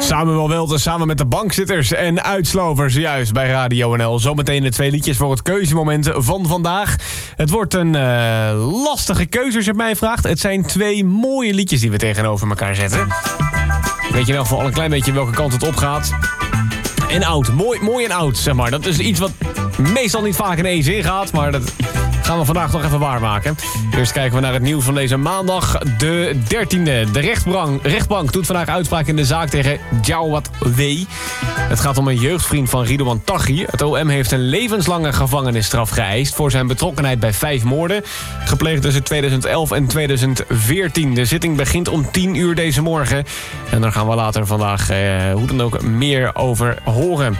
Samuel Welte samen met de bankzitters en uitslovers juist bij Radio NL. Zometeen de 2 liedjes voor het keuzemoment van vandaag. Het wordt een lastige keuze als je het mij vraagt. Het zijn 2 mooie liedjes die we tegenover elkaar zetten. Weet je wel voor al een klein beetje welke kant het op gaat. En oud, mooi en oud, zeg maar. Dat is iets wat meestal niet vaak in één zin gaat, maar dat gaan we vandaag nog even waarmaken. Eerst kijken we naar het nieuws van deze maandag, de 13e. De rechtbank doet vandaag uitspraak in de zaak tegen Jawad W. Het gaat om een jeugdvriend van Ridouan Taghi. Het OM heeft een levenslange gevangenisstraf geëist voor zijn betrokkenheid bij 5 moorden, gepleegd tussen 2011 en 2014. De zitting begint om 10 uur deze morgen. En daar gaan we later vandaag hoe dan ook meer over horen.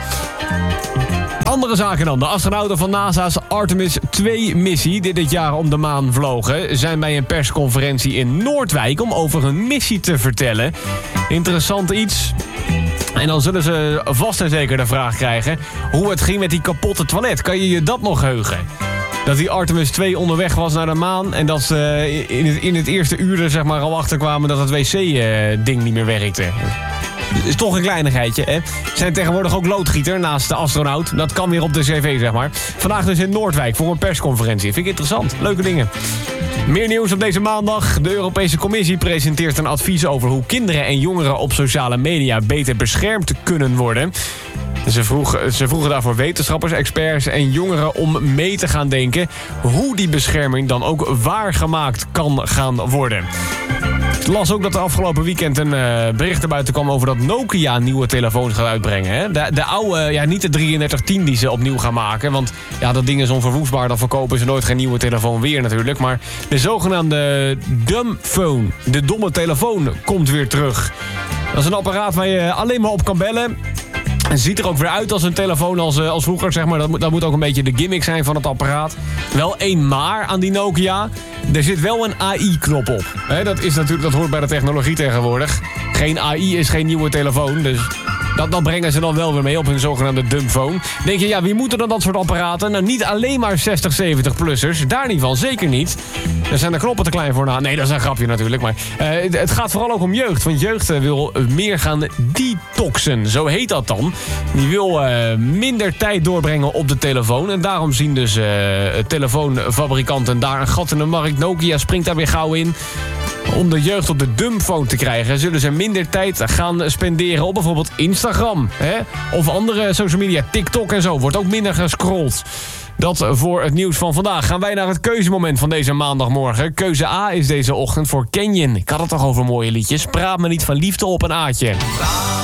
Andere zaken dan. De astronauten van NASA's Artemis 2-missie... die dit jaar om de maan vlogen... zijn bij een persconferentie in Noordwijk... om over hun missie te vertellen. Interessant iets. En dan zullen ze vast en zeker de vraag krijgen... hoe het ging met die kapotte toilet. Kan je je dat nog heugen? Dat die Artemis 2 onderweg was naar de maan... en dat ze in het eerste uur er zeg maar al achterkwamen... dat het wc-ding niet meer werkte. Is toch een kleinigheidje, hè? Zijn tegenwoordig ook loodgieter naast de astronaut. Dat kan weer op de cv, zeg maar. Vandaag dus in Noordwijk voor een persconferentie. Vind ik interessant. Leuke dingen. Meer nieuws op deze maandag. De Europese Commissie presenteert een advies over hoe kinderen en jongeren op sociale media beter beschermd kunnen worden. Ze vroegen daarvoor wetenschappers, experts en jongeren om mee te gaan denken hoe die bescherming dan ook waargemaakt kan gaan worden. Ik las ook dat er afgelopen weekend een bericht erbuiten kwam over dat Nokia nieuwe telefoons gaat uitbrengen. Hè? De oude, niet de 3310 die ze opnieuw gaan maken. Want ja, dat ding is onverwoestbaar, dan verkopen ze nooit geen nieuwe telefoon weer natuurlijk. Maar de zogenaamde dumbphone, de domme telefoon, komt weer terug. Dat is een apparaat waar je alleen maar op kan bellen. Het ziet er ook weer uit als een telefoon als vroeger, zeg maar. Dat moet ook een beetje de gimmick zijn van het apparaat. Wel 1 maar aan die Nokia. Er zit wel een AI-knop op. Dat hoort bij de technologie tegenwoordig. Geen AI is geen nieuwe telefoon, dus dat brengen ze dan wel weer mee op hun zogenaamde dumbphone. Denk je, ja, wie moeten dan dat soort apparaten? Nou, niet alleen maar 60, 70-plussers. Daar niet van, zeker niet. Daar zijn de knoppen te klein voor. Nou, nee, dat is een grapje natuurlijk. Maar het gaat vooral ook om jeugd. Want jeugd wil meer gaan detoxen. Zo heet dat dan. Die wil minder tijd doorbrengen op de telefoon. En daarom zien dus telefoonfabrikanten daar een gat in de markt. Nokia springt daar weer gauw in. Om de jeugd op de dumbphone te krijgen, zullen ze minder tijd gaan spenderen op bijvoorbeeld Instagram. Of andere social media, TikTok en zo. Wordt ook minder gescrolld. Dat voor het nieuws van vandaag. Gaan wij naar het keuzemoment van deze maandagmorgen. Keuze A is deze ochtend voor Canyon. Ik had het toch over mooie liedjes. Praat me niet van liefde op een aatje.